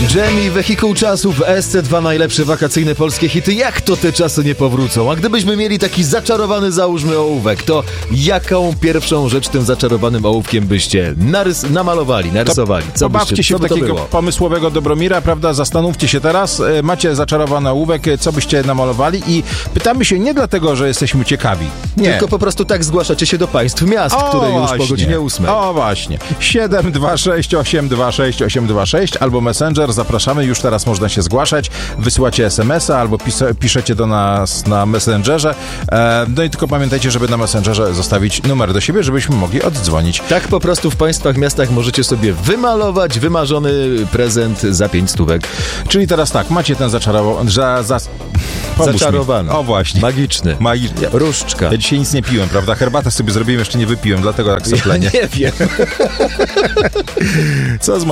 Jamie, Wehikuł Czasu w SC2, najlepsze wakacyjne polskie hity. Jak to te czasy nie powrócą? A gdybyśmy mieli taki zaczarowany, załóżmy, ołówek, to jaką pierwszą rzecz tym zaczarowanym ołówkiem byście narysowali? Pobawcie się w takiego pomysłowego Dobromira, prawda? Zastanówcie się teraz. Macie zaczarowany ołówek, co byście namalowali? I pytamy się nie dlatego, że jesteśmy ciekawi. Nie. Tylko po prostu tak zgłaszacie się do państw miast, które już po godzinie 8. O właśnie. 726 826 826 albo Messenger. Zapraszamy, już teraz można się zgłaszać. Wysyłacie SMS-a albo piszecie do nas na Messengerze. No i tylko pamiętajcie, żeby na Messengerze zostawić numer do siebie, żebyśmy mogli oddzwonić. Tak po prostu w państwach, miastach możecie sobie wymalować wymarzony prezent za 5 stówek. Czyli teraz tak, macie ten Zaczarowany. O właśnie. Magiczny. Różdżka. Ja dzisiaj nic nie piłem, prawda? Herbatę sobie zrobiłem, jeszcze nie wypiłem, dlatego tak soplenie. Ja nie wiem. Co z